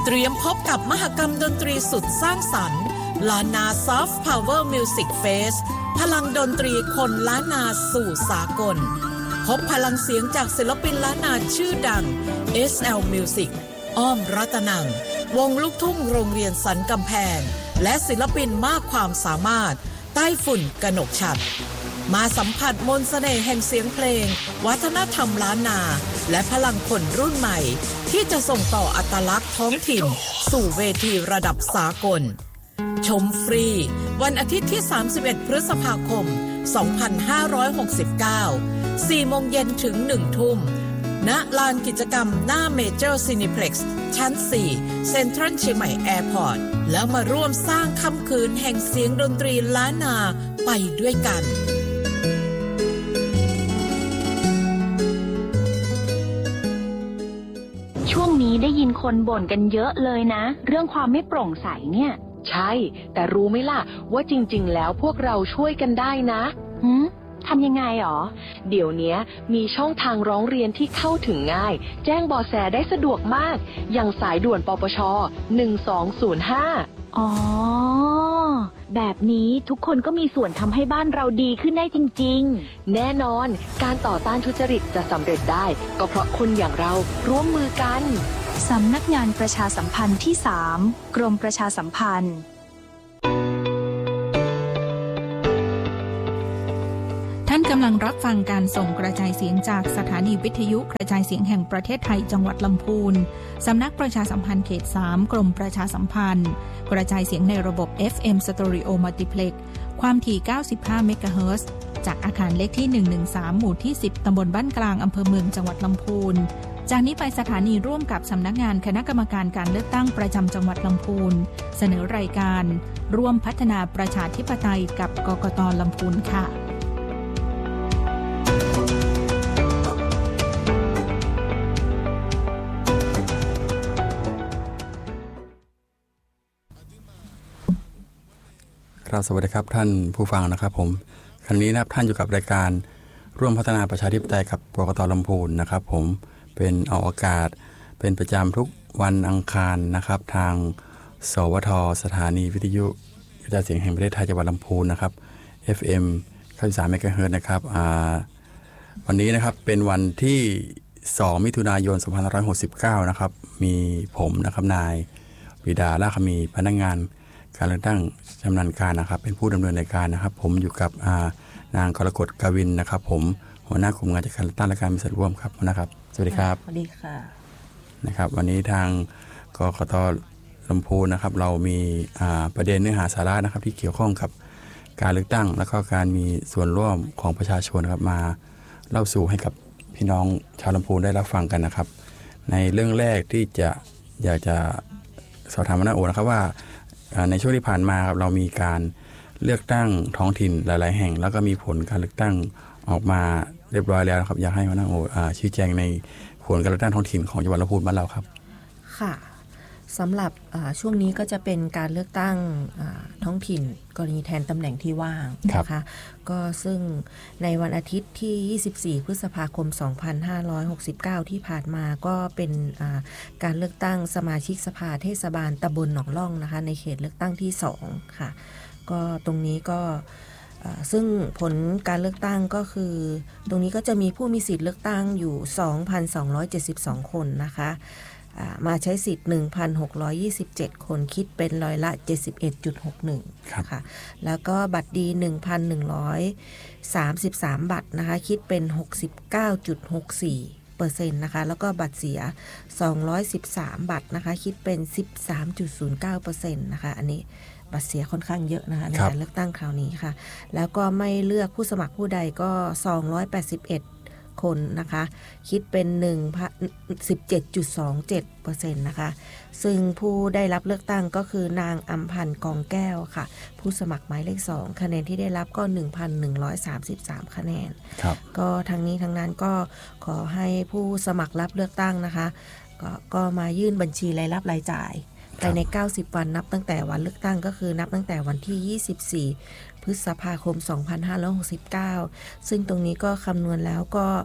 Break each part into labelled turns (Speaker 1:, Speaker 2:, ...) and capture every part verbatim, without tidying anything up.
Speaker 1: เตรียมพบกับมหกรรมดนตรีสุดสร้างสรรค์ล้านนา Soft Power Music Fest พลังดนตรีคนล้านนาสู่สากลพบพลังเสียงจากศิลปินล้านนาชื่อดัง เอส แอล Music อ้อมรัตนังวงลูกทุ่งโรงเรียนสันกำแพงและศิลปินมากความสามารถใต้ฝุ่นกนกฉัตรมาสัมผัสมนต์เสน่ห์แห่งเสียงเพลงวัฒนธรรมล้านนาและพลังคนรุ่นใหม่ที่จะส่งต่ออัตลักษณ์ท้องถิ่นสู่เวทีระดับสากลชมฟรีวันอาทิตย์ที่สามสิบเอ็ดพฤษภาคมสองพันห้าร้อยหกสิบเก้า สี่โมงเย็นถึงหนึ่งทุ่มณลานกิจกรรมหน้าเมเจอร์ซินิเพล็กซ์ชั้นสี่เซ็นทรัลเชียงใหม่แอร์พอร์ตแล้วมาร่วมสร้างค่ำคืนแห่งเสียงดนตรีล้านนาไปด้วยกัน
Speaker 2: ช่วงนี้ได้ยินคนบ่นกันเยอะเลยนะเรื่องความไม่โปร่งใสเนี่ย
Speaker 3: ใช่แต่รู้ไหมล่ะว่าจริงๆแล้วพวกเราช่วยกันได้นะ
Speaker 2: หืมทำยังไงหรอ
Speaker 3: เดี๋ยวนี้มีช่องทางร้องเรียนที่เข้าถึงง่ายแจ้งเบาะแสได้สะดวกมากอย่างสายด่วนปปชหนึ่งสองศูนย์ห้า
Speaker 2: อ๋อแบบนี้ทุกคนก็มีส่วนทำให้บ้านเราดีขึ้นได้จริง
Speaker 3: ๆแน่นอนการต่อต้านทุจริตจะสำเร็จได้ก็เพราะคนอย่างเราร่วมมือกัน
Speaker 4: สำนักงานประชาสัมพันธ์ที่สามกรมประชาสัมพันธ์
Speaker 5: ท่านกำลังรับฟังการส่งกระจายเสียงจากสถานีวิทยุกระจายเสียงแห่งประเทศไทยจังหวัดลำพูนสำนักประชาสัมพันธ์เขตสามกรมประชาสัมพันธ์กระจายเสียงในระบบ เอฟ เอ็ม Stereo Multiplex ความถี่เก้าสิบห้าเมกะเฮิรตซ์จากอาคารเลขที่หนึ่งหนึ่งสามหมู่ที่สิบตำบลบ้านกลางอำเภอเมืองจังหวัดลำพูนจากนี้ไปสถานีร่วมกับสำนักงานคณะกรรมการการเลือกตั้งประจำจังหวัดลำพูนเสนอรายการร่วมพัฒนาประชาธิปไตยกับกกต.ลำพูนค่ะ
Speaker 6: สวัสดีครับท่านผู้ฟังนะครับผมครั้งนี้นะครับท่านอยู่กับรายการร่วมพัฒนาประชาธิปไตยกับกกต.ลำพูนนะครับผมเป็นออกอากาศเป็นประจำทุกวันอังคารนะครับทางสวทสถานีวิทยุกระจายเสียงแห่งประเทศไทยจังหวัดลำพูนนะครับ เอฟ เอ็ม เก้าสิบสามเมกะเฮิรตซ์นะครับวันนี้นะครับเป็นวันที่สองมิถุนายนสองพันห้าร้อยหกสิบเก้านะครับมีผมนะครับนายวิดาลาคมีพนักงานการเลือกตั้งชำนาญการนะครับเป็นผู้ดำเนินรายการนะครับผมอยู่กับนางกรกฎกวินนะครับผมหัวหน้ากลุ่มงานจัดการเลือกตั้งและการมีส่วนร่วมครับนะครับสวัสดีครับ
Speaker 7: สวัสดีค่ะ
Speaker 6: นะครับวันนี้ทางกกต.ลำพูนนะครับเรามีประเด็นเนื้อหาสาระนะครับที่เกี่ยวข้องกับการเลือกตั้งและก็การมีส่วนร่วมของประชาชนนะครับมาเล่าสู่ให้กับพี่น้องชาวลำพูนได้รับฟังกันนะครับในเรื่องแรกที่จะอยากจะสอบถามหัวหน้าโอนะครับว่าในช่วงที่ผ่านมาครับเรามีการเลือกตั้งท้องถิ่นหลายๆแห่งแล้วก็มีผลการเลือกตั้งออกมาเรียบร้อยแล้วครับอยากให้หัวหน้าโอชี้แจงในผลการเลือกตั้งท้องถิ่นของจังหวัดลำพูนบ้านเราครับ
Speaker 7: ค่ะสำหรับช่วงนี้ก็จะเป็นการเลือกตั้งท้องถิ่นกรณีแทนตำแหน่งที่ว่างนะคะก็ซึ่งในวันอาทิตย์ที่ยี่สิบสี่พฤษภาคมสองพันห้าร้อยหกสิบเก้าที่ผ่านมาก็เป็นการเลือกตั้งสมาชิกสภาเทศบาลตำบลหนองล่องนะคะในเขตเลือกตั้งที่สองค่ะก็ตรงนี้ก็ซึ่งผลการเลือกตั้งก็คือตรงนี้ก็จะมีผู้มีสิทธิ์เลือกตั้งอยู่ สองพันสองร้อยเจ็ดสิบสอง คนนะคะมาใช้สิทธิ์ หนึ่งพันหกร้อยยี่สิบเจ็ด คนคิดเป็นร้อยละ เจ็ดสิบเอ็ดจุดหกหนึ่ง ค่ะแล้วก็บัตรดี หนึ่งพันหนึ่งร้อยสามสิบสาม บัตรนะคะคิดเป็น หกสิบเก้าจุดหกสี่เปอร์เซ็นต์ นะคะแล้วก็บัตรเสียสองร้อยสิบสามบัตรนะคะคิดเป็น สิบสามจุดศูนย์เก้าเปอร์เซ็นต์ นะคะอันนี้บัตรเสียค่อนข้างเยอะนะคะในการเลือกตั้งคราวนี้ค่ะแล้วก็ไม่เลือกผู้สมัครผู้ใดก็สองร้อยแปดสิบเอ็ดคนนะคะคิดเป็น สิบเจ็ดจุดสองเจ็ดเปอร์เซ็นต์ นะคะซึ่งผู้ได้รับเลือกตั้งก็คือนางอำพันธ์กองแก้วค่ะผู้สมัครหมายเลขสองคะแนนที่ได้รับก็ หนึ่งพันหนึ่งร้อยสามสิบสาม คะแนนก็ทั้งนี้ทั้งนั้นก็ขอให้ผู้สมัครรับเลือกตั้งนะคะ ก, ก็มายื่นบัญชีรายรับรายจ่ายภายในเก้าสิบวันนับตั้งแต่วันเลือกตั้งก็คือนับตั้งแต่วันที่ยี่สิบสี่พฤษภาคมสองพันห้าร้อยหกสิบเก้าซึ่งตรงนี้ก็คำนวณแล้วก็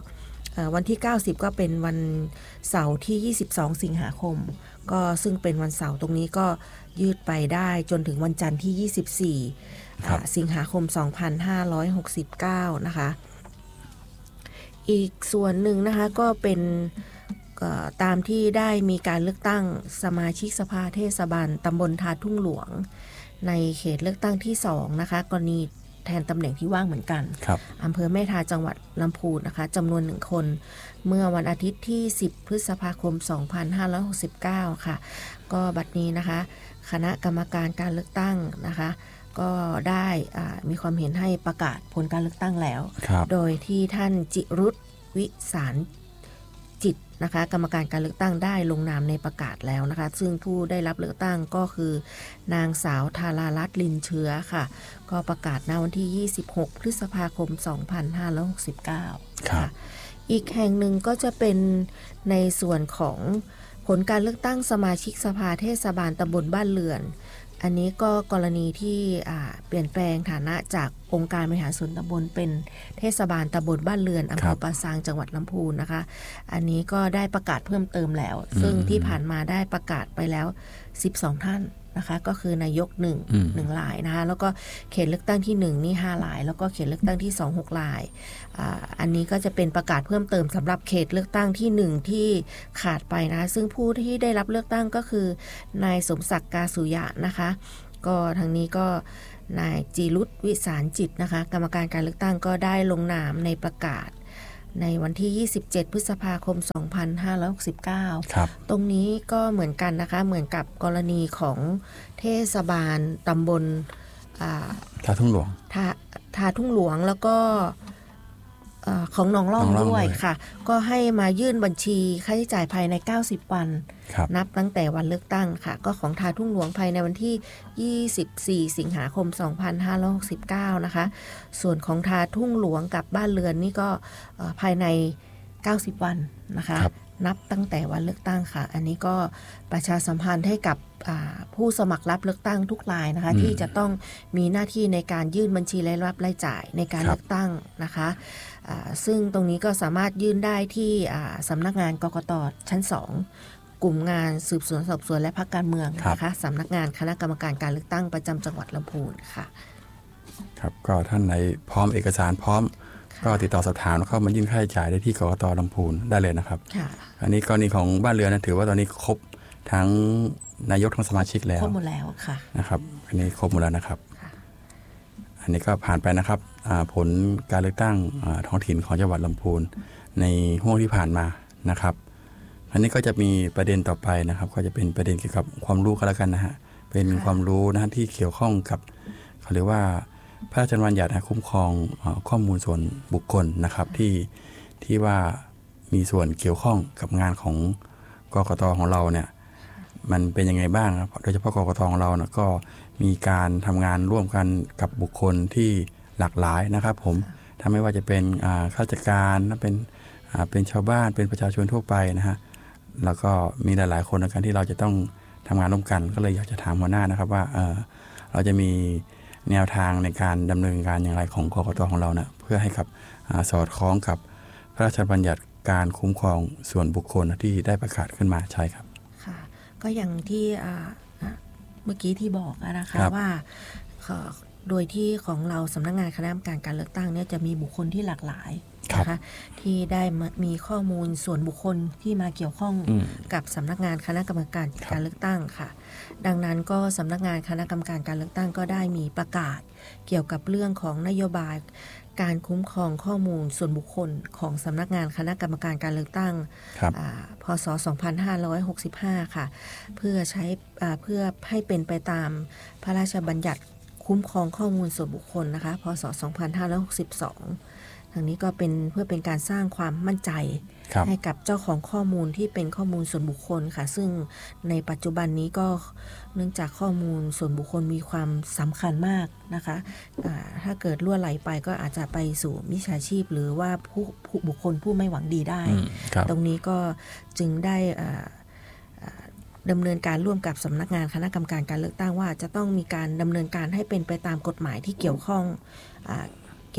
Speaker 7: วันที่เก้าสิบก็เป็นวันเสาร์ที่ยี่สิบสองสิงหาคมก็ซึ่งเป็นวันเสาร์ตรงนี้ก็ยืดไปได้จนถึงวันจันทร์ที่ยี่สิบสี่สิงหาคมสองพันห้าร้อยหกสิบเก้านะคะอีกส่วนหนึ่งนะคะก็เป็นตามที่ได้มีการเลือกตั้งสมาชิกสภาเทศบาลตำบลทาทุ่งหลวงในเขตเลือกตั้งที่สองนะคะกรณีแทนตำแหน่งที่ว่างเหมือนกันอำเภอแม่ทาจังหวัดลำพูนนะคะจำนวนหนึ่งคนเมื่อวันอาทิตย์ที่สิบพฤษภาคมสองพันห้าร้อยหกสิบเก้าค่ะก็บัดนี้นะคะคณะกรรมการการเลือกตั้งนะคะก็ได้มีความเห็นให้ประกาศผลการเลือกตั้งแล้วโดยที่ท่านจิรุตวิสารจิตนะคะกรรมการการเลือกตั้งได้ลงนามในประกาศแล้วนะคะซึ่งผู้ได้รับเลือกตั้งก็คือนางสาวธารารัตน์ลินเชื้อค่ะก็ประกาศณวันที่ยี่สิบหกพฤษภาคมสองพันห้าร้อยหกสิบเก้าค่ะอีกแห่งหนึ่งก็จะเป็นในส่วนของผลการเลือกตั้งสมาชิกสภาเทศบาลตำบลบ้านเรือนอันนี้ก็กรณีที่เปลี่ยนแปลงฐานะจากองค์การบริหารส่วนตำบลเป็นเทศบาลตำบลบ้านเรือนอำเภอปราซางจังหวัดลำพูนนะคะอันนี้ก็ได้ประกาศเพิ่มเติมแล้วซึ่งที่ผ่านมาได้ประกาศไปแล้วสิบสองท่านนะคะก็คือนายกหนึ่ง หนึ่งรายนะคะแล้วก็เขตเลือกตั้งที่หนึ่งนี่ห้ารายแล้วก็เขตเลือกตั้งที่สอง หกรายอ่าอันนี้ก็จะเป็นประกาศเพิ่มเติมสำหรับเขตเลือกตั้งที่หนึ่งที่ขาดไปนะคะซึ่งผู้ที่ได้รับเลือกตั้งก็คือนายสมศักดิ์กาสุยะนะคะก็ทางนี้ก็นายจิรุตวิสารจิตนะคะกรรมการการเลือกตั้งก็ได้ลงนามในประกาศในวันที่ยี่สิบเจ็ดพฤษภาคมสองพันห้าร้อยหกสิบเก้าครับตรงนี้ก็เหมือนกันนะคะเหมือนกับกรณีของเทศบาลตำบล
Speaker 6: ทาทุ่งหลวง
Speaker 7: ทาทาทุ่งหลวงแล้วก็ของหนองล่องด้วยค่ะก็ให้มายื่นบัญชีค่าใช้จ่ายภายในเก้าสิบวันนับตั้งแต่วันเลือกตั้งค่ะก็ของทาทุ่งหลวงภายในวันที่ยี่สิบสี่สิงหาคมสองพันห้าร้อยหกสิบเก้านะคะส่วนของทาทุ่งหลวงกับบ้านเรือนนี่ก็ภายในเก้าสิบวันนะคะนับตั้งแต่วันเลือกตั้งค่ะอันนี้ก็ประชาสัมพันธ์ให้กับผู้สมัครรับเลือกตั้งทุกรายนะคะที่จะต้องมีหน้าที่ในการยื่นบัญชีรายรับรายจ่ายในการเลือกตั้งนะคะซึ่งตรงนี้ก็สามารถยื่นได้ที่สำนักงานกกต.ชั้นสองกลุ่มงานสืบสวนสอบสวนและพรรคการเมืองนะคะสำนักงานคณะกรรมการการเลือกตั้งประจำจังหวัดลำพูนค่ะ
Speaker 6: ครับก็ท่านไหนพร้อมเอกสารพร้อมก็ติดต่อสอบถามเข้ามายื่นค่าใช้จ่ายได้ที่กกต.ลำพูนได้เลยนะครับอันนี้กรณีของบ้านเรือนนะถือว่าตอนนี้ครบทั้งนายกทั้งสมาชิกแล้ว
Speaker 7: ครบหมดแล้วค่ะ
Speaker 6: นะครับอันนี้ครบหมดแล้วนะครับอันนี้ก็ผ่านไปนะครับผลการเลือกตั้งท้องถิ่นของจังหวัดลำพูนในห่วงที่ผ่านมานะครับอันนี้ก็จะมีประเด็นต่อไปนะครับก็จะเป็นประเด็นเกี่ยวกับความรู้ก็แล้วกันนะฮะเป็นความรู้นะที่เกี่ยวข้องกับเขาเรียกว่าพระราชบัญญัติคุ้มครองข้อมูลส่วนบุคคลนะครับที่ที่ว่ามีส่วนเกี่ยวข้องกับงานของกกต.ของเราเนี่ยมันเป็นยังไงบ้างครับโดยเฉพาะกกต.ของเราเนี่ยก็มีการทำงานร่วมกันกับบุคคลที่หลากหลายนะครับผมถ้าไม่ว่าจะเป็นข้าราชการเป็นเป็นชาวบ้านเป็นประชาชนทั่วไปนะฮะแล้วก็มีหลายๆคนในการที่เราจะต้องทำงานร่วมกันก็เลยอยากจะถามหัวหน้านะครับว่า เ, เราจะมีแนวทางในการดำเนินการอย่างไรของกกต.ของเรานะเพื่อให้กับสอดคล้องกับพระราชบัญญัติการคุ้มครองส่วนบุคคลที่ได้ประกาศขึ้นมาใช่ครับ
Speaker 7: ค่ะก็อย่างที่เมื่อกี้ที่บอกนะคะว่าโดยที่ของเราสำนักงานคณะกรรมการการเลือกตั้งเนี่ยจะมีบุคคลที่หลากหลายนะคะที่ได้มีข้อมูลส่วนบุคคลที่มาเกี่ยวข้องกับสำนักงานคณะกรรมการการเลือกตั้งค่ะดังนั้นก็สำนักงานคณะกรรมการการเลือกตั้งก็ได้มีประกาศเกี่ยวกับเรื่องของนโยบายการคุ้มครองข้อมูลส่วนบุคคลของสำนักงานคณะกรรมการการเลือกตั้งพ.ศ. สองพันห้าร้อยหกสิบห้าค่ะเพื่อใช้เพื่อให้เป็นไปตามพระราชบัญญัติคุ้มครองข้อมูลส่วนบุคคลนะคะพ.ศ. สองพันห้าร้อยหกสิบสองทางนี้ก็เป็นเพื่อเป็นการสร้างความมั่นใจให้กับเจ้าของข้อมูลที่เป็นข้อมูลส่วนบุคคลค่ะซึ่งในปัจจุบันนี้ก็เนื่องจากข้อมูลส่วนบุคคลมีความสำคัญมากนะคะถ้าเกิดล่วไหลไปก็อาจจะไปสู่มิจฉาชีพหรือว่าผู้บุคคลผู้ไม่หวังดีได้ตรงนี้ก็จึงได้ดำเนินการร่วมกับสำนักงานคณะกรรมการการเลือกตั้งว่าจะต้องมีการดำเนินการให้เป็นไปตามกฎหมายที่เกี่ยวข้องเ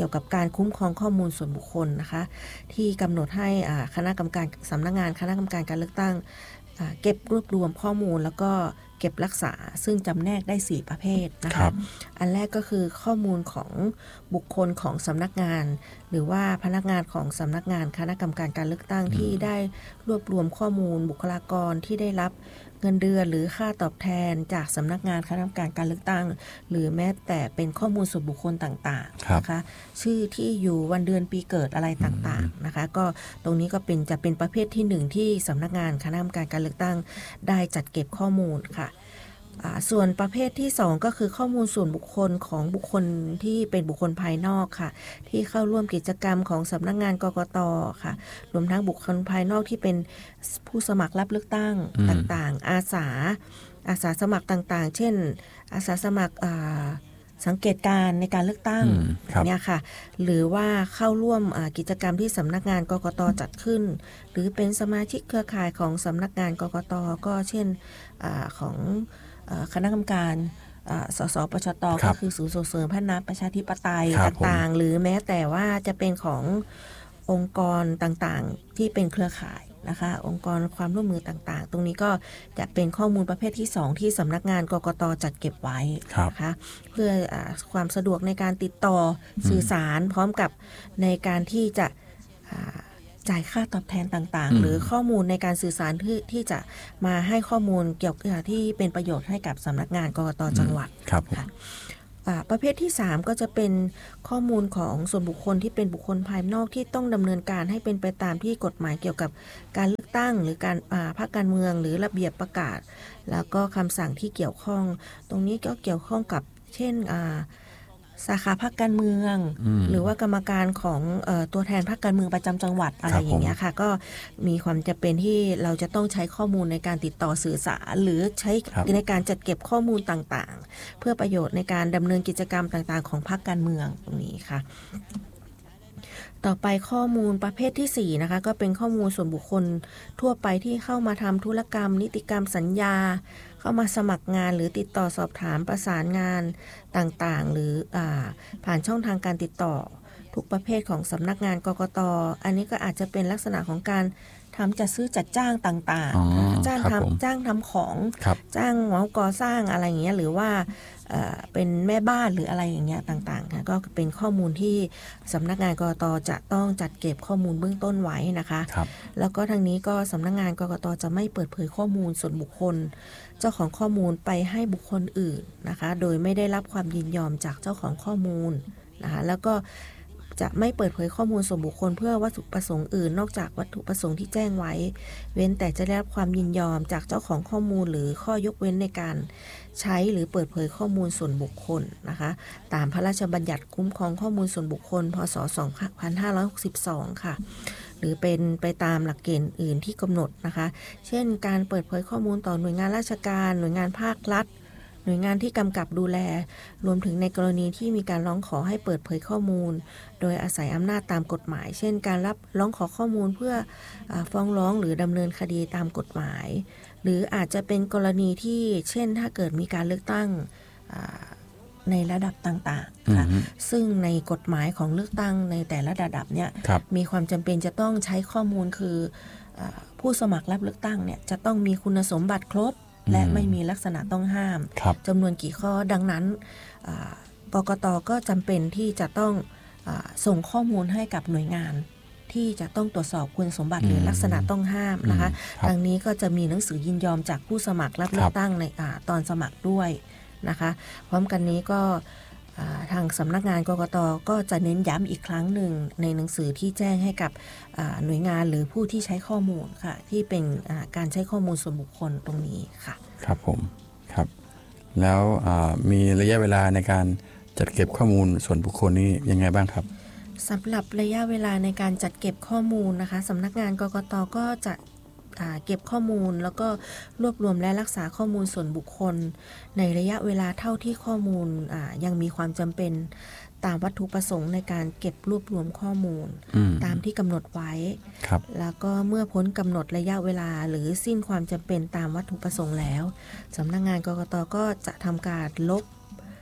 Speaker 7: กี่ยวกับการคุ้มครองข้อมูลส่วนบุคคลนะคะที่กำหนดให้คณะกรรมการสำนักงานคณะกรรมการการเลือกตั้งเก็บรวบรวมข้อมูลแล้วก็เก็บรักษาซึ่งจำแนกได้สี่ประเภทนะคะอันแรกก็คือข้อมูลของบุคคลของสำนักงานหรือว่าพนักงานของสำนักงานคณะกรรมการการเลือกตั้งที่ได้รวบรวมข้อมูลบุคลากรที่ได้รับเงินเดือนหรือค่าตอบแทนจากสำนักงานคณะกรรมการการเลือกตั้งหรือแม้แต่เป็นข้อมูลส่วนบุคคลต่างๆนะคะชื่อที่อยู่วันเดือนปีเกิดอะไรต่างๆนะคะก็ตรงนี้ก็เป็นจะเป็นประเภทที่หนึ่งที่สำนักงานคณะกรรมการการเลือกตั้งได้จัดเก็บข้อมูลค่ะส่วนประเภทที่สองก็คือข้อมูลส่วนบุคคลของบุคคลที่เป็นบุคคลภายนอกค่ะที่เข้าร่วมกิจกรรมของสำนักงานกกต.ค่ะรวมทั้งบุคคลภายนอกที่เป็นผู้สมัครรับเลือกตั้งต่างๆอาสาอาสาสมัครต่างๆเช่นอาสาสมัครสังเกตการในการเลือกตั้งเนี่ยค่ะหรือว่าเข้าร่วมกิจกรรมที่สำนักงานกกต.จัดขึ้นหรือเป็นสมาชิกเครือข่ายของสำนักงานกกต.ก็เช่นอของคณะกรรมการสสปชต.ก็คือศูนย์ส่งเสริมพัฒนาประชาธิปไตยต่างๆหรือแม้แต่ว่าจะเป็นขององค์กรต่างๆที่เป็นเครือข่ายนะคะองค์กรความร่วมมือต่างๆตรงนี้ก็จะเป็นข้อมูลประเภทที่สองที่สำนักงานกกต.จัดเก็บไว้นะคะเพื่ออความสะดวกในการติดต่อสื่อสารพร้อมกับในการที่จะจ่ายค่าตอบแทนต่างๆหรือข้อมูลในการสื่อสารที่ที่จะมาให้ข้อมูลเกี่ยวกับที่เป็นประโยชน์ให้กับสำนักงานกกต.จังหวัดค่ะประเภทที่สามก็จะเป็นข้อมูลของส่วนบุคคลที่เป็นบุคคลภายนอกที่ต้องดำเนินการให้เป็นไปตามที่กฎหมายเกี่ยวกับการเลือกตั้งหรือการพรรคการเมืองหรือระเบียบประกาศแล้วก็คำสั่งที่เกี่ยวข้องตรงนี้ก็เกี่ยวข้องกับเช่นสาขาพรรคการเมืองหรือว่ากรรมการของเอ่อตัวแทนพรรคการเมืองประจำจังหวัดอะไรอย่างเงี้ยค่ะก็มีความจำเป็นที่เราจะต้องใช้ข้อมูลในการติดต่อสื่อสารหรือใช้ในการจัดเก็บข้อมูลต่างๆเพื่อประโยชน์ในการดำเนินกิจกรรมต่างๆของพรรคการเมืองตรงนี้ค่ะต่อไปข้อมูลประเภทที่สี่นะคะก็เป็นข้อมูลส่วนบุคคลทั่วไปที่เข้ามาทำธุรกรรมนิติกรรมสัญญาเข้ามาสมัครงานหรือติดต่อสอบถามประสานงานต่างๆหรืออ่าผ่านช่องทางการติดต่อทุกประเภทของสำนักงานกกต.อันนี้ก็อาจจะเป็นลักษณะของการทำจัดซื้อจัดจ้างต่างๆจ้างทำจ้างทำของจ้างเหมาก่อสร้างอะไรอย่างเงี้ยหรือว่าเป็นแม่บ้านหรืออะไรอย่างเงี้ยต่างๆค่ะก็เป็นข้อมูลที่สำนักงานกกต.จะต้องจัดเก็บข้อมูลเบื้องต้นไว้นะคะแล้วก็ทางนี้ก็สำนักงานกกต.จะไม่เปิดเผยข้อมูลส่วนบุคคลเจ้าของข้อมูลไปให้บุคคลอื่นนะคะโดยไม่ได้รับความยินยอมจากเจ้าของข้อมูลนะคะแล้วก็จะไม่เปิดเผยข้อมูลส่วนบุคคลเพื่อวัตถุประสงค์อื่นนอกจากวัตถุประสงค์ที่แจ้งไว้เว้นแต่จะได้รับความยินยอมจากเจ้าของข้อมูลหรือข้อยกเว้นในการใช้หรือเปิดเผยข้อมูลส่วนบุคคลนะคะตามพระราชบัญญัติคุ้มครองข้อมูลส่วนบุคคลพ.ศ. สองพันห้าร้อยหกสิบสองค่ะหรือเป็นไปตามหลักเกณฑ์อื่นที่กำหนดนะคะเช่นการเปิดเผยข้อมูลต่อหน่วยงานราชการหน่วยงานภาครัฐหน่วยงานที่กำกับดูแลรวมถึงในกรณีที่มีการร้องขอให้เปิดเผยข้อมูลโดยอาศัยอำนาจตามกฎหมายเช่นการรับร้องขอข้อมูลเพื่อฟ้องร้องหรือดำเนินคดีตามกฎหมายหรืออาจจะเป็นกรณีที่เช่นถ้าเกิดมีการเลือกตั้งในระดับต่างๆค่ะซึ่งในกฎหมายของเลือกตั้งในแต่ละระดับเนี่ยมีความจำเป็นจะต้องใช้ข้อมูลคือผู้สมัครรับเลือกตั้งเนี่ยจะต้องมีคุณสมบัติครบและไม่มีลักษณะต้องห้ามจำนวนกี่ข้อดังนั้นกกต.ก็จำเป็นที่จะต้องส่งข้อมูลให้กับหน่วยงานที่จะต้องตรวจสอบคุณสมบัติหรือลักษณะต้องห้ามนะคะทางนี้ก็จะมีหนังสือยินยอมจากผู้สมัครรับเลือกตั้งในตอนสมัครด้วยนะคะพร้อมกันนี้ก็ทางสำนักงานกกต.ก็จะเน้นย้ำอีกครั้งหนึ่งในหนังสือที่แจ้งให้กับหน่วยงานหรือผู้ที่ใช้ข้อมูลค่ะที่เป็นการใช้ข้อมูลส่วนบุคคลตรงนี้ค่ะ
Speaker 6: ครับผมครับแล้วมีระยะเวลาในการจัดเก็บข้อมูลส่วนบุคคลนี้ยังไงบ้างครับ
Speaker 7: สำหรับระยะเวลาในการจัดเก็บข้อมูลนะคะสำนักงานกกต.ก็จะเก็บข้อมูลแล้วก็รวบรวมและรักษาข้อมูลส่วนบุคคลในระยะเวลาเท่าที่ข้อมูลยังมีความจำเป็นตามวัตถุประสงค์ในการเก็บรวบรวมข้อมูลตามที่กำหนดไว้แล้วก็เมื่อพ้นกำหนดระยะเวลาหรือสิ้นความจำเป็นตามวัตถุประสงค์แล้วสำนักงานกกต.ก็จะทำการลบ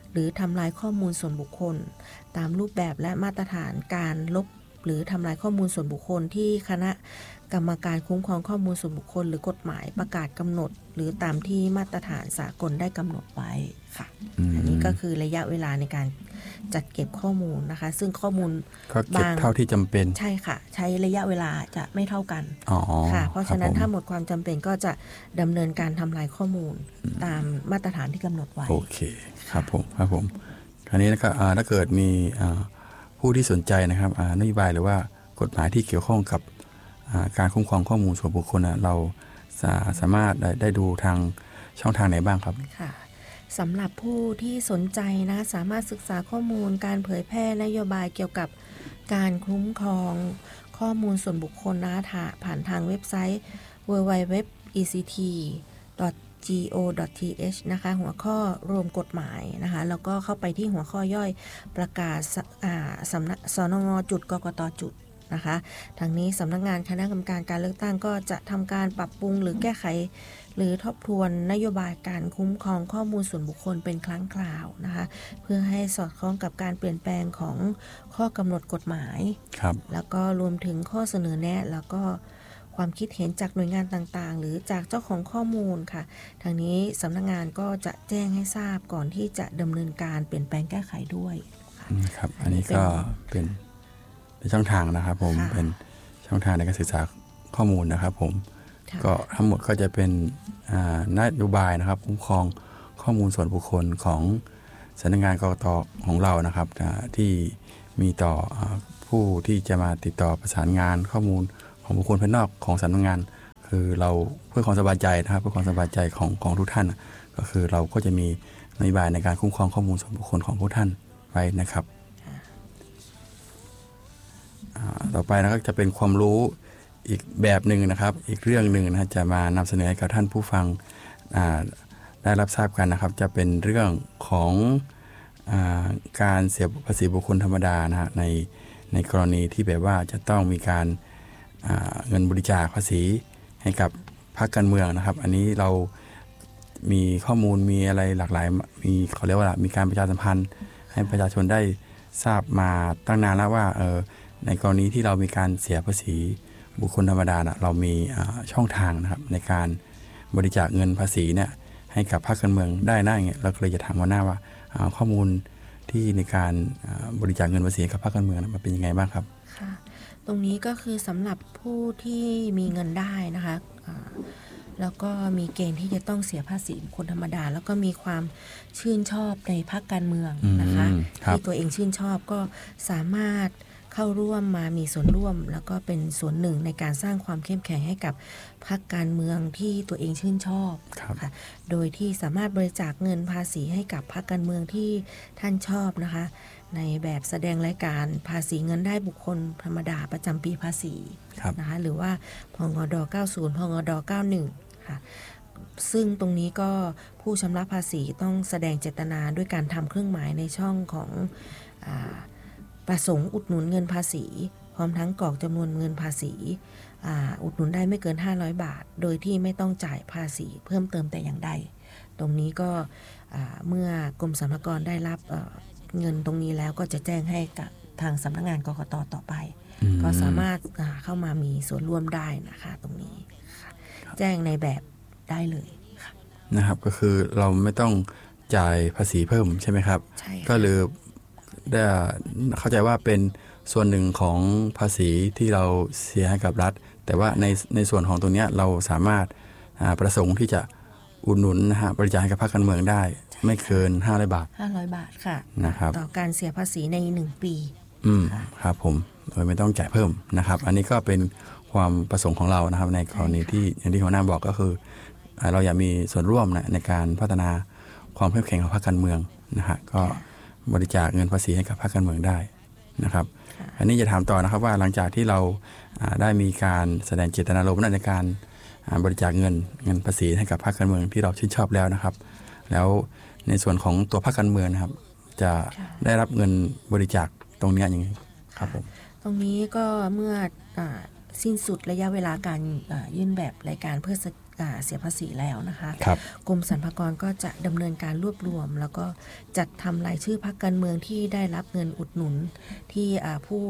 Speaker 7: หรือทำลายข้อมูลส่วนบุคคลตามรูปแบบและมาตรฐานการลบหรือทำลายข้อมูลส่วนบุคคลที่คณะกรรมการคุ้มครองข้อมูลส่วนบุคคลหรือกฎหมายประกาศกำหนดหรือตามที่มาตรฐานสากลได้กำหนดไว้ค่ะ อ, อันนี้ก็คือระยะเวลาในการจัดเก็บข้อมูลนะคะซึ่งข้อมูล
Speaker 6: ก็เก็บเท่าที่จำเป็น
Speaker 7: ใช่ค่ะใช้ระยะเวลาจะไม่เท่ากันค่ะเพราะฉะนั้นถ้าหมดความจำเป็นก็จะดำเนินการทำลายข้อมูลตามมาตรฐานที่กำหนดไว้
Speaker 6: โอเคครับผมครับผมคราวนี้นะครับถ้าเกิดมีผู้ที่สนใจนะครับนโยบายหรือว่ากฎหมายที่เกี่ยวข้องกับการคุ้มครองข้อมูลส่วนบุคคลเราสา, สามารถได้ได้ดูทางช่องทางไหนบ้างครับ
Speaker 7: ค่ะสำหรับผู้ที่สนใจนะสามารถศึกษาข้อมูลการเผยแพร่นโยบายเกี่ยวกับการคุ้มครองข้อมูลส่วนบุคคลนะผ่านทางเว็บไซต์ ดับเบิลยู ดับเบิลยู ดับเบิลยู ดอท อี ซี ที ดอท จี โอ ดอท ที เอช นะคะหัวข้อรวมกฎหมายนะคะแล้วก็เข้าไปที่หัวข้อย่อยประกาศสำนักสนงจุดกกตจุดนะคะทางนี้สำนักงานคณะกรรมการการเลือกตั้งก็จะทำการปรับปรุงหรือแก้ไขหรือทบทวนนโยบายการคุ้มครองข้อมูลส่วนบุคคลเป็นครั้งคราวนะคะเพื่อให้สอดคล้องกับการเปลี่ยนแปลงของข้อกำหนดกฎหมาย
Speaker 6: ครับ
Speaker 7: แล้วก็รวมถึงข้อเสนอแนะแล้วก็ความคิดเห็นจากหน่วยงานต่างๆหรือจากเจ้าของข้อมูลค่ะทางนี้สำนักงานก็จะแจ้งให้ทราบก่อนที่จะดำเนินการเปลี่ยนแปลงแก้ไขด้วย
Speaker 6: ครับอันนี้ก็เป็นเป็นช่องทางนะครับผมเป็นช่องทางในการศึกษาข้อมูลนะครับผมก็ทั้งหมดก็จะเป็นนโยบายนะครับคุ้มครองข้อมูลส่วนบุคคลของสำนักงานกกต.ของเรานะครับที่มีต่อผู้ที่จะมาติดต่อประสานงานข้อมูลของบุคคลภายนอกของสำนักงานคือเราเพื่อความสบายใจนะครับเพื่อความสบายใจของของทุกท่านก็คือเราก็จะมีนโยบายในการคุ้มครองข้อมูลส่วนบุคคลของผู้ท่านไว้นะครับต่อไปนะครับจะเป็นความรู้อีกแบบหนึ่งนะครับอีกเรื่องหนึ่งนะจะมานำเสนอให้กับท่านผู้ฟังได้รับทราบกันนะครับจะเป็นเรื่องของการเสียภาษีบุคคลธรรมดานะฮะในในกรณีที่แบบว่าจะต้องมีการเงินบริจาคภาษีให้กับพรรคการเมืองนะครับอันนี้เรามีข้อมูลมีอะไรหลากหลายมีเขาเรียกว่ามีการประชาสัมพันธ์ให้ประชาชนได้ทราบมาตั้งนานแล้วว่าเออในกรณีที่เรามีการเสียภาษีบุคคลธรรมดานะเรามีช่องทางนะครับในการบริจาคเงินภาษีเนี่ยให้กับพรรคการเมืองได้นะอย่างเงี้ยเราเลยจะถามว่าหน้าว่าข้อมูลที่ในการบริจาคเงินภาษีกับพรรคการเมืองมันเป็นยังไงบ้างครับ
Speaker 7: ค่ะตรงนี้ก็คือสำหรับผู้ที่มีเงินได้นะคะแล้วก็มีเกณฑ์ที่จะต้องเสียภาษีบุคคลธรรมดาแล้วก็มีความชื่นชอบในพรรคการเมืองนะคะที่ตัวเองชื่นชอบก็สามารถเข้าร่วมมามีส่วนร่วมแล้วก็เป็นส่วนหนึ่งในการสร้างความเข้มแข็งให้กับพรรคการเมืองที่ตัวเองชื่นชอบค่ะโดยที่สามารถบริจาคเงินภาษีให้กับพรรคการเมืองที่ท่านชอบนะคะในแบบแสดงรายการภาษีเงินได้บุคคลธรรมดาประจำปีภาษีนะคะหรือว่าพงดเก้าสิบพงดเก้าสิบเอ็ดค่ะซึ่งตรงนี้ก็ผู้ชำระภาษีต้องแสดงเจตนาด้วยการทำเครื่องหมายในช่องของอ่าประสงค์อุดหนุนเงินภาษีพร้อมทั้งกรอกจำนวนเงินภาษีอุดหนุนได้ไม่เกินห้าร้อยบาทโดยที่ไม่ต้องจ่ายภาษีเพิ่มเติมแต่อย่างใดตรงนี้ก็เมื่อกรมสรรพากรได้รับเงินตรงนี้แล้วก็จะแจ้งให้กับทางสำนักงานกกต.ต่อไปก็สามารถเข้ามามีส่วนร่วมได้นะคะตรงนี้แจ้งในแบบได้เลย
Speaker 6: นะครับก็คือเราไม่ต้องจ่ายภาษีเพิ่มใช่ไหมครับก็เลยได้เข้าใจว่าเป็นส่วนหนึ่งของภาษีที่เราเสียให้กับรัฐแต่ว่าในในส่วนของตรงนี้เราสามารถประสงค์ที่จะอุดหนุนนะฮะบริจาคให้กับพรรคการเมืองได้ไม่เกินห้าร้อยบาท
Speaker 7: ห้าร้อยบาทค่ะ
Speaker 6: นะครับ
Speaker 7: ต่อการเสียภาษีในหนึ่งปี
Speaker 6: อืมครับผมโดยไม่ต้องจ่ายเพิ่มนะครับอันนี้ก็เป็นความประสงค์ของเรานะครับในกรณีที่อย่างที่หัวหน้าบอกก็คือเราอยากมีส่วนร่วมนะในการพัฒนาความเข้มแข็งของพรรคการเมืองนะฮะก็บริจาคเงินภาษีให้กับพรรคการเมืองได้นะครับอันนี้จะถามต่อนะครับว่าหลังจากที่เราได้มีการแสดงเจตนารมณ์ในการบริจาคเงินเงินภาษีให้กับพรรคการเมืองที่เราชื่นชอบแล้วนะครับแล้วในส่วนของตัวพรรคการเมืองนะครับจะได้รับเงินบริจาคตรงนี้ยังไงครับผม
Speaker 7: ตรงนี้ก็เมื่อสิ้นสุดระยะเวลาการยื่นแบบรายการเพื่อเสียภาษีแล้วนะคะ
Speaker 6: ครับ
Speaker 7: กรมสรรพากรก็จะดำเนินการรวบรวมแล้วก็จัดทำรายชื่อพรรคการเมืองที่ได้รับเงินอุดหนุนที่ผู้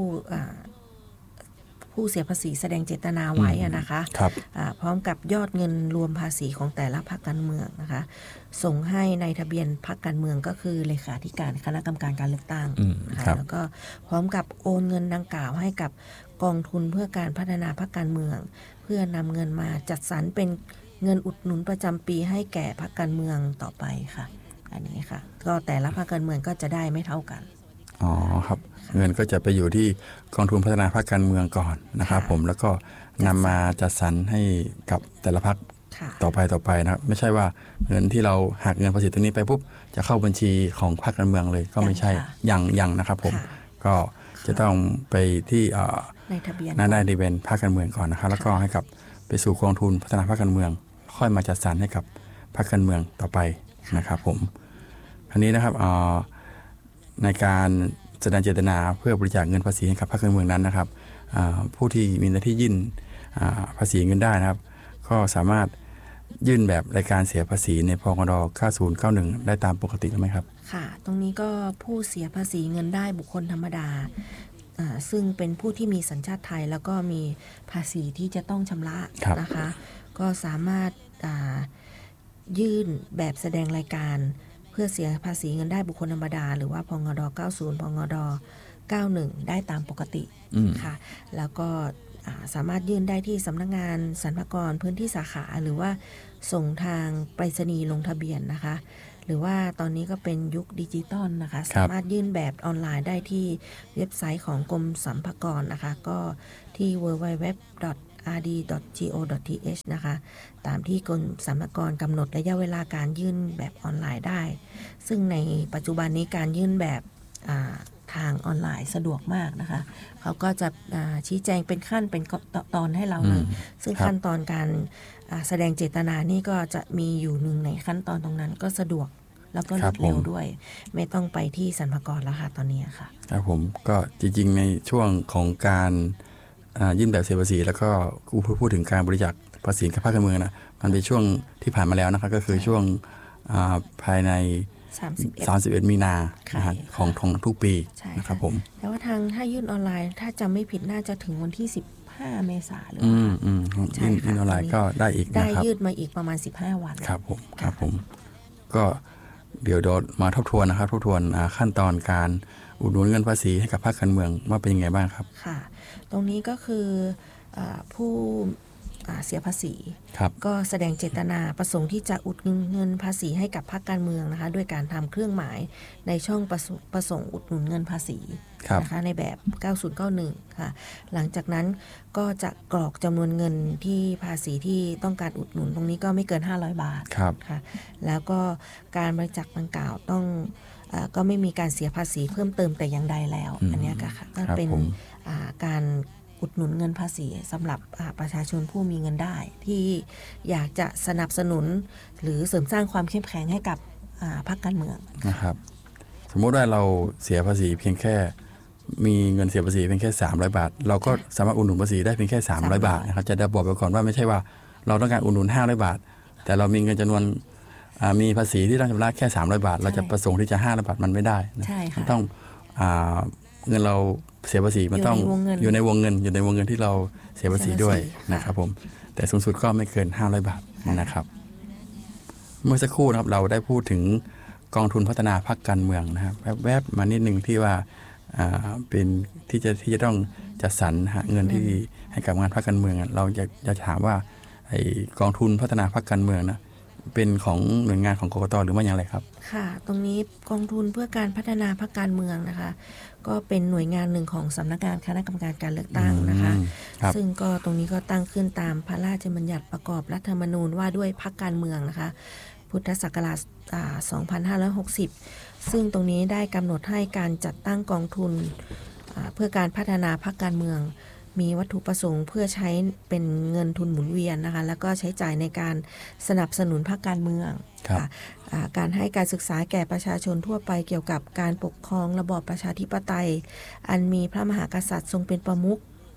Speaker 7: ผู้เสียภาษีแสดงเจตนาไว้นะคะพร้อมกับยอดเงินรวมภาษีของแต่ละพรรคการเมืองนะคะส่งให้ในทะเบียนพรรคการเมืองก็คือเลขาธิการคณะกรรมการการเลือกตั้งนะคะแล้วก็พร้อมกับโอนเงินดังกล่าวให้กับกองทุนเพื่อการพัฒนาพรรคการเมืองเพื่อนำเงินมาจัดสรรเป็นเงินอุดหนุนประจำปีให้แก่พรรคการเมืองต่อไปค่ะอันนี้ค่ะก็แต่ละพรรคการเมืองก็จะได้ไม่เท่ากัน
Speaker 6: อ๋อครับเงินก็จะไปอยู่ที่กองทุนพัฒนาพรรคการเมืองก่อนนะครับผมแล้วก็นำมาจัดสรรให้กับแต่ละพรรคต่อไปต่อไปนะครับไม่ใช่ว่าเงินที่เราหักเงินภาษีตรงนี้ไปปุ๊บจะเข้าบัญชีของพรรคการเมืองเลยก็ไม่ใช่ยังยังนะครับผมก็จะต้องไปที่
Speaker 7: ในทะเบียน
Speaker 6: นั่นได้ทะเบียนพรรคการเมืองก่อนนะครับแล้วก็ให้กับไปสู่กองทุนพัฒนาพรรคการเมืองค่อยมาจัดสรรให้กับพรรคการเมืองต่อไปนะครับผมอันนี้นะครับในการแสดงเจตนาเพื่อบริจาคเงินภาษีให้กับพรรคการเมืองนั้นนะครับผู้ที่มีหน้าที่ยื่นภาษีเงินได้นะครับก็สามารถยื่นแบบรายการเสียภาษีในพกดเก้าศูนย์เก้าหนึ่งได้ตามปกติไหมครับ
Speaker 7: ค่ะตรงนี้ก็ผู้เสียภาษีเงินได้บุคคลธรรมดาซึ่งเป็นผู้ที่มีสัญชาติไทยแล้วก็มีภาษีที่จะต้องชำระนะคะก็สามารถยื่นแบบแสดงรายการเพื่อเสียภาษีเงินได้บุคคลธรรมดาหรือว่าพงดเก้าสิบพงดเก้าสิบเอ็ดได้ตามปกติค่ะแล้วก็สามารถยื่นได้ที่สำนักงานสรรพากรพื้นที่สาขาหรือว่าส่งทางไปรษณีย์ลงทะเบียนนะคะหรือว่าตอนนี้ก็เป็นยุคดิจิตอลนะคะสามารถยื่นแบบออนไลน์ได้ที่เว็บไซต์ของกรมสรรพากรนะคะก็ที่ ดับเบิลยู ดับเบิลยู ดับเบิลยู ดอท อาร์ ดี ดอท จี โอ ดอท ที เอช นะคะตามที่กรมสรรพากรกำหนดระยะเวลาการยื่นแบบออนไลน์ได้ซึ่งในปัจจุบันนี้การยื่นแบบทางออนไลน์สะดวกมากนะคะเขาก็จะชี้แจงเป็นขั้นเป็นตอนให้เราเลยซึ่งขั้นตอนการแสดงเจตนานี่ก็จะมีอยู่หนึ่งในขั้นตอนตรงนั้นก็สะดวกแล้วก็รวดเร็วด้วยไม่ต้องไปที่สรรพากรแล้วค่ะตอนนี้ค่ะ
Speaker 6: ครับผมก็จริงๆในช่วงของการยื่นแบบเสียภาษีแล้วก็พูดถึงการบริจาคภาษีกับภาคการเมืองนะมันเป็นช่วงที่ผ่านมาแล้วนะครับก็คือช่วงภายในสามสิบเอ็ดมีนาของของทุกปีนะครับผม
Speaker 7: แต่ว่าทางถ้ายื่นออนไลน์ถ้าจำไม่ผิดน่าจะถึงวันที่สิบห้าเมษายนหรือ
Speaker 6: อืมอืมยื่นยื่นออนไลน์ก็ได้อีกนะครับ
Speaker 7: ได้ยืดมาอีกประมาณสิบห้าวัน
Speaker 6: ครับผมครับผมก็เดี๋ยวเรามาทบทวนนะครับทบทวนขั้นตอนการอุดหนุนเงินภาษีให้กับภาคการเมืองว่าเป็นยังไงบ้างครับ
Speaker 7: ค่ะตรงนี้ก็คือผู้เสียภาษีก็แสดงเจตนาประสงค์ที่จะอุดหนุนเงินภาษีให้กับพรรคการเมืองนะคะด้วยการทำเครื่องหมายในช่องประสงค์อุดหนุนเงินภาษีนะคะในแบบเก้าศูนย์เก้าหนึ่งค่ะหลังจากนั้นก็จะกรอกจำนวนเงินที่ภาษีที่ต้องการอุดหนุนตรงนี้ก็ไม่เกินห้าร้อยบาทค่ะแล้วก็การบริจาคดังกล่าวต้องก็ไม่มีการเสียภาษีเพิ่มเติมแต่อย่างใดแล้วอันนี้ค่ะก็เป็นการอุดหนุนเงินภาษีสำหรับประชาชนผู้มีเงินได้ที่อยากจะสนับสนุนหรือเสริมสร้างความเข้มแข็งให้กับพรรคการเมือง
Speaker 6: นะครับสมมติว่าเราเสียภาษีเพียงแค่มีเงินเสียภาษีเพียงแค่สามร้อยบาทเราก็สามารถอุดหนุนภาษีได้เพียงแค่สามร้อยบาทนะครับจะได้บอกไปก่อนว่าไม่ใช่ว่าเราต้องการอุดหนุนห้าร้อยบาทแต่เรามีเงินจำนวนมีภาษีที่ต้องชำระแค่สามร้อยบาทเราจะประสงค์ที่จะห้าร้อยบาทมันไม่ได้นะต้องเงินเราเสียภาษีมันต้องอยู่ในวงเงินอยู่ในวงเงินที่เราเสียภาษีด้วยนะครับผมแต่สูงสุดก็ไม่เกินห้าร้อยบาทนะครับเมื่อสักครู่นะครับเราได้พูดถึงกองทุนพัฒนาพรรคการเมืองนะครับแวบๆมานิดนึงที่ว่าเป็นที่จะที่จะต้องจัดสรรเงินที่ให้กับงานพรรคการเมืองเราอยากจะถามว่าไอ้กองทุนพัฒนาพรรคการเมืองนะเป็นของหน่วยงานของกกต.หรือว่าอย่างไรครับ
Speaker 7: ค่ะตรงนี้กองทุนเพื่อการพัฒนาพรรคการเมืองนะคะก็เป็นหน่วยงานหนึ่งของสำนักงานคณะกรรมการการเลือกตั้งนะคะซึ่งก็ตรงนี้ก็ตั้งขึ้นตามพระราชบัญญัติประกอบรัฐธรรมนูญว่าด้วยพรรคการเมืองนะคะพุทธศักราชสองพันห้าร้อยหกสิบซึ่งตรงนี้ได้กำหนดให้การจัดตั้งกองทุนเพื่อการพัฒนาพรรคการเมืองมีวัตถุประสงค์เพื่อใช้เป็นเงินทุนหมุนเวียนนะคะแล้วก็ใช้จ่ายในการสนับสนุนพรรคการเมืองการให้การศึกษาแก่ประชาชนทั่วไปเกี่ยวกับการปกครองระบอบประชาธิปไตยอันมีพระมหากษัตริย์ทรงเป็นประมุข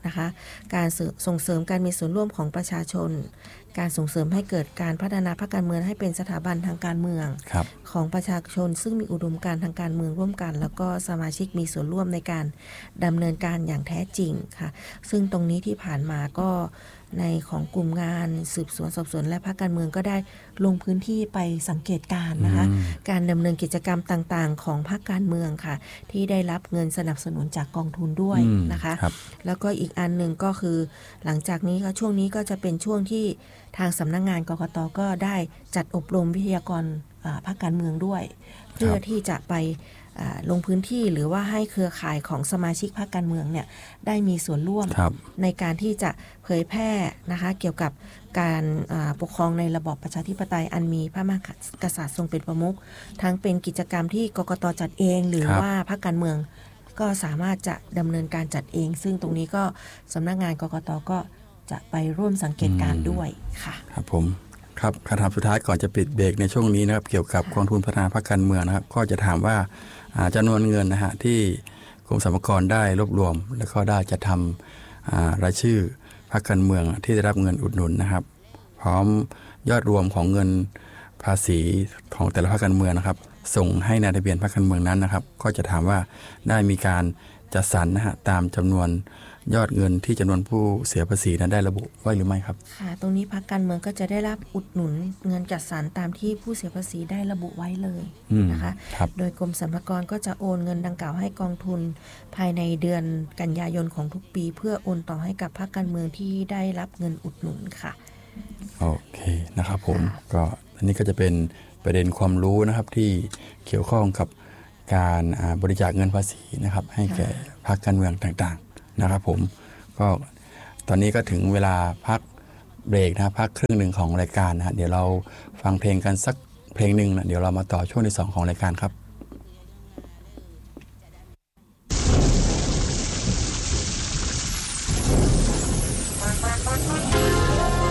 Speaker 7: นะคะการส่งเสริมการมีส่วนร่วมของประชาชนการส่งเสริมให้เกิดการพัฒนาพรรคการเมืองให้เป็นสถาบันทางการเมืองของประชาชนซึ่งมีอุดมการณ์ทางการเมืองร่วมกันแล้วก็สมาชิกมีส่วนร่วมในการดำเนินการอย่างแท้จริงค่ะซึ่งตรงนี้ที่ผ่านมาก็ในของกลุ่มงานสืบสวนสอบสวนและพรรคการเมืองก็ได้ลงพื้นที่ไปสังเกตการณ์นะคะการดำเนินกิจกรรมต่างๆของพรรคการเมืองค่ะที่ได้รับเงินสนับสนุนจากกองทุนด้วยนะคะแล้วก็อีกอันหนึ่งก็คือหลังจากนี้ก็ช่วงนี้ก็จะเป็นช่วงที่ทางสำนักงานกกต.ก็ได้จัดอบรมวิทยากรพรรคการเมืองด้วยเพื่อที่จะไปลงพื้นที่หรือว่าให้เครือข่ายของสมาชิกพรรคการเมืองเนี่ยได้มีส่วนร่วมในการที่จะเผยแพร่นะคะเกี่ยวกับการปกครองในระบอบประชาธิปไตยอันมีพระมหากษัตริย์ทรงเป็นประมุขทั้งเป็นกิจกรรมที่กกต.จัดเองหรือว่าพรรคการเมืองก็สามารถจะดำเนินการจัดเองซึ่งตรงนี้ก็สำนักงานกกต.ก็จะไปร่วมสังเกตการด้วยค่ะ
Speaker 6: ครับผมครับคำถามสุดท้ายก่อนจะปิดเบรกในช่วงนี้นะครับเกี่ยวกับกองทุนพัฒนาพรรคการเมืองนะครับก็จะถามว่าจำนวนเงินนะฮะที่กรมสรรพากรได้รวบรวมแล้วก็ได้จะทำรายชื่อพรรคการเมืองที่ได้รับเงินอุดหนุนนะครับพร้อมยอดรวมของเงินภาษีของแต่ละพรรคการเมืองนะครับส่งให้ในทะเบียนพรรคการเมืองนั้นนะครับก็จะถามว่าได้มีการจัดสรรนะฮะตามจำนวนยอดเงินที่จำนวนผู้เสียภาษีนั้นได้ระบุไว้หรือไม่ครับ
Speaker 7: ค่ะตรงนี้พรรคการเมืองก็จะได้รับอุดหนุนเงินจัดสรรตามที่ผู้เสียภาษีได้ระบุไว้เลยนะคะโดยกรมสรรพากรก็จะโอนเงินดังกล่าวให้กองทุนภายในเดือนกันยายนของทุกปีเพื่อโอนต่อให้กับพรรคการเมืองที่ได้รับเงินอุดหนุนค่ะ
Speaker 6: โอเคนะครับผมก็อันนี้ก็จะเป็นประเด็นความรู้นะครับที่เกี่ยวข้องกับการบริจาคเงินภาษีนะครับให้แก่พรรคการเมืองต่างๆนะครับผมก็ตอนนี้ก็ถึงเวลาพักเบรกนะพักครึ่งหนึ่งของรายการนะเดี๋ยวเราฟังเพลงกันสักเพลงหนึ่งนะเดี๋ยวเรามาต่อช่วงที่สองของรายการครับ